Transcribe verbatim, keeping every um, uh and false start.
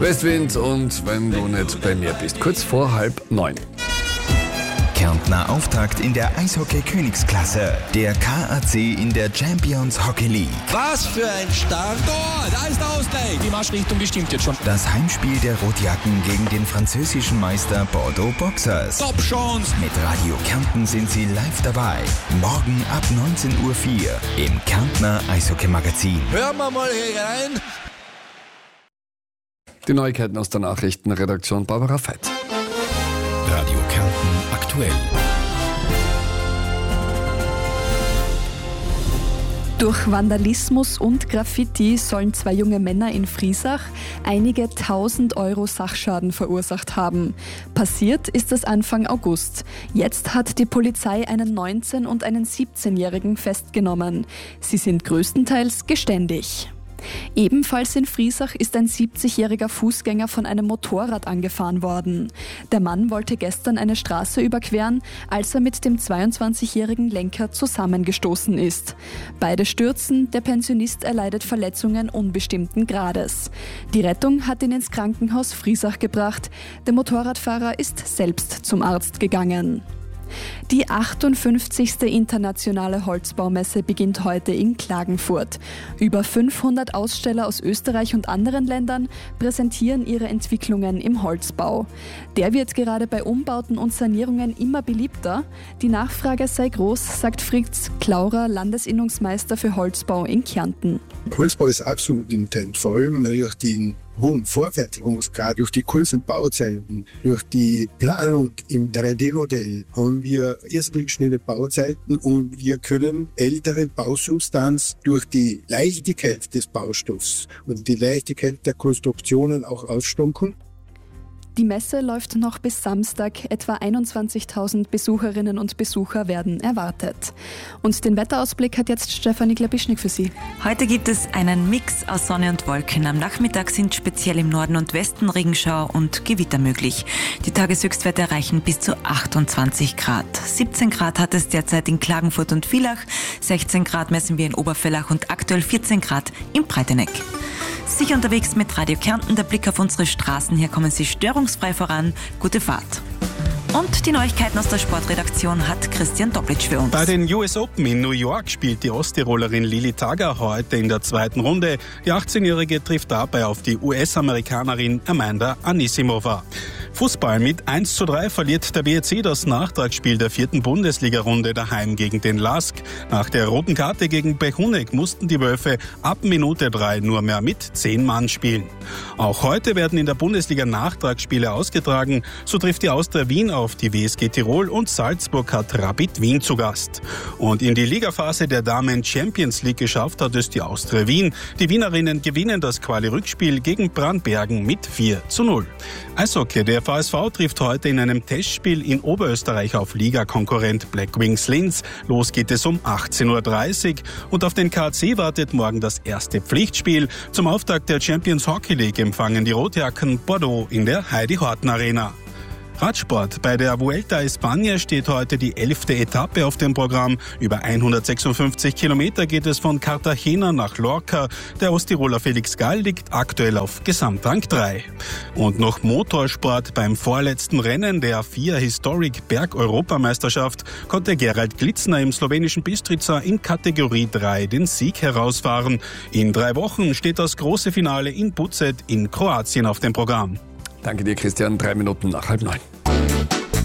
Westwind und wenn du nicht bei mir bist, kurz vor halb neun. Kärntner Auftakt in der Eishockey-Königsklasse. Der K A C in der Champions Hockey League. Was für ein Start! Oh, da ist der Ausgleich! Die Marschrichtung bestimmt jetzt schon. Das Heimspiel der Rotjacken gegen den französischen Meister Bordeaux Boxers. Top Chance! Mit Radio Kärnten sind sie live dabei. Morgen ab neunzehn Uhr vier im Kärntner Eishockey-Magazin. Hören wir mal hier rein. Die Neuigkeiten aus der Nachrichtenredaktion Barbara Veit. Radio Kärnten aktuell. Durch Vandalismus und Graffiti sollen zwei junge Männer in Friesach einige tausend Euro Sachschaden verursacht haben. Passiert ist es Anfang August. Jetzt hat die Polizei einen neunzehn- und einen siebzehnjährigen festgenommen. Sie sind größtenteils geständig. Ebenfalls in Friesach ist ein siebzigjähriger Fußgänger von einem Motorrad angefahren worden. Der Mann wollte gestern eine Straße überqueren, als er mit dem zweiundzwanzigjährigen Lenker zusammengestoßen ist. Beide stürzen, der Pensionist erleidet Verletzungen unbestimmten Grades. Die Rettung hat ihn ins Krankenhaus Friesach gebracht. Der Motorradfahrer ist selbst zum Arzt gegangen. Die achtundfünfzigste internationale Holzbaumesse beginnt heute in Klagenfurt. Über fünfhundert Aussteller aus Österreich und anderen Ländern präsentieren ihre Entwicklungen im Holzbau. Der wird gerade bei Umbauten und Sanierungen immer beliebter. Die Nachfrage sei groß, sagt Fritz Klaurer, Landesinnungsmeister für Holzbau in Kärnten. Holzbau ist absolut im Trend, vor allem durch den hohen Vorfertigungsgrad, durch die kurzen Bauzeiten, durch die Planung im drei D Modell haben wir irrsinnig schnelle Bauzeiten und wir können ältere Bausubstanz durch die Leichtigkeit des Baustoffs und die Leichtigkeit der Konstruktionen auch ausstunken. Die Messe läuft noch bis Samstag. Etwa einundzwanzigtausend Besucherinnen und Besucher werden erwartet. Und den Wetterausblick hat jetzt Stefanie Klapischnik für Sie. Heute gibt es einen Mix aus Sonne und Wolken. Am Nachmittag sind speziell im Norden und Westen Regenschauer und Gewitter möglich. Die Tageshöchstwerte erreichen bis zu achtundzwanzig Grad. siebzehn Grad hat es derzeit in Klagenfurt und Villach, sechzehn Grad messen wir in Obervellach und aktuell vierzehn Grad im Breiteneck. Sicher unterwegs mit Radio Kärnten, der Blick auf unsere Straßen. Hier kommen Sie störungsfrei voran. Gute Fahrt. Und die Neuigkeiten aus der Sportredaktion hat Christian Doppelitsch für uns. Bei den U S Open in New York spielt die Osttirolerin Lili Tager heute in der zweiten Runde. Die achtzehnjährige trifft dabei auf die U S-Amerikanerin Amanda Anisimova. Fußball mit eins zu drei verliert der B E C das Nachtragsspiel der vierten Bundesliga-Runde daheim gegen den Lask. Nach der roten Karte gegen Bechunek mussten die Wölfe ab Minute drei nur mehr mit zehn Mann spielen. Auch heute werden in der Bundesliga Nachtragsspiele ausgetragen. So trifft die Austria Wien auf die W S G Tirol und Salzburg hat Rapid Wien zu Gast. Und in die Ligaphase der Damen Champions League geschafft hat es die Austria Wien. Die Wienerinnen gewinnen das Quali-Rückspiel gegen Brandbergen mit vier zu null. Eishockey, der V S V trifft heute in einem Testspiel in Oberösterreich auf Ligakonkurrent Black Wings Linz. Los geht es um achtzehn Uhr dreißig und auf den K A C wartet morgen das erste Pflichtspiel. Zum Auftakt der Champions Hockey League empfangen die Rotjacken Bordeaux in der Heidi-Horten Arena. Radsport. Bei der Vuelta a España steht heute die elfte Etappe auf dem Programm. Über hundertsechsundfünfzig Kilometer geht es von Cartagena nach Lorca. Der Osttiroler Felix Gall liegt aktuell auf Gesamtrang drei. Und noch Motorsport. Beim vorletzten Rennen der FIA Historic Berg-Europameisterschaft konnte Gerald Glitzner im slowenischen Bistrica in Kategorie drei den Sieg herausfahren. In drei Wochen steht das große Finale in Buzet in Kroatien auf dem Programm. Danke dir, Christian. Drei Minuten nach halb neun.